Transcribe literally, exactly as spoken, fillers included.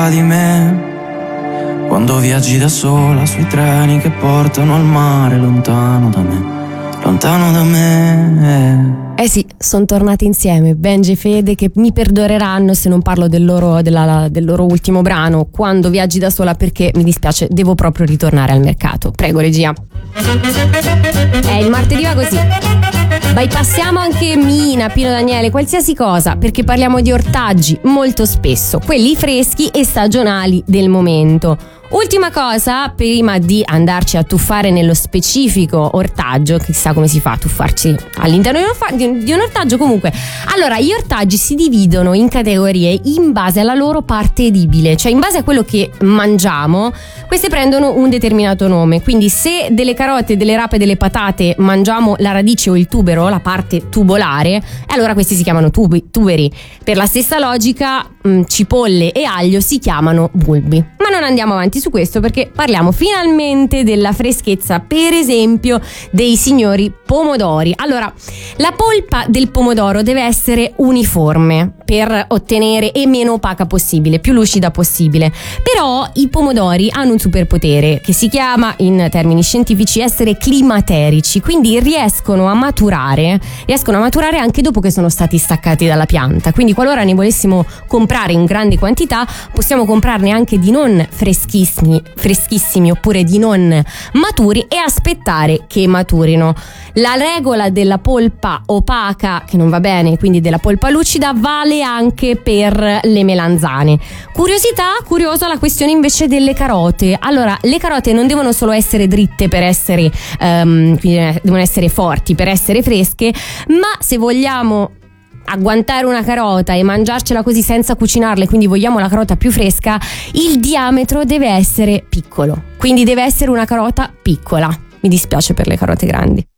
di me, quando viaggi da sola sui treni che portano al mare, lontano da me, lontano da me. Eh sì, sono tornati insieme Benji e Fede, che mi perdoneranno se non parlo del loro, della, del loro ultimo brano, Quando viaggi da sola, perché mi dispiace, devo proprio ritornare al mercato. Prego regia. Eh, il martedì va così. Bypassiamo anche Mina, Pino Daniele, qualsiasi cosa, perché parliamo di ortaggi molto spesso, quelli freschi e stagionali del momento. Ultima cosa, prima di andarci a tuffare nello specifico ortaggio, chissà come si fa a tuffarci all'interno di un, fa- di un ortaggio. Comunque, allora, gli ortaggi si dividono in categorie in base alla loro parte edibile, cioè in base a quello che mangiamo, queste prendono un determinato nome. Quindi se delle carote, delle rape, delle patate mangiamo la radice o il tubero, la parte tubolare, allora questi si chiamano tubi, tuberi. Per la stessa logica, mh, cipolle e aglio si chiamano bulbi. Ma non andiamo avanti su questo, perché parliamo finalmente della freschezza, per esempio, dei signori pomodori. Allora, la polpa del pomodoro deve essere uniforme per ottenere e meno opaca possibile, più lucida possibile. Però i pomodori hanno un superpotere che si chiama, in termini scientifici, essere climaterici, quindi riescono a maturare, riescono a maturare anche dopo che sono stati staccati dalla pianta. Quindi qualora ne volessimo comprare in grande quantità, possiamo comprarne anche di non freschissimi freschissimi oppure di non maturi e aspettare che maturino. La regola della polpa opaca, che non va bene, quindi della polpa lucida, vale anche per le melanzane. Curiosità, curiosa la questione invece delle carote. Allora, le carote non devono solo essere dritte per essere um, quindi devono essere forti per essere fresche, ma se vogliamo agguantare una carota e mangiarcela così senza cucinarla, quindi vogliamo la carota più fresca, il diametro deve essere piccolo, quindi deve essere una carota piccola. Mi dispiace per le carote grandi.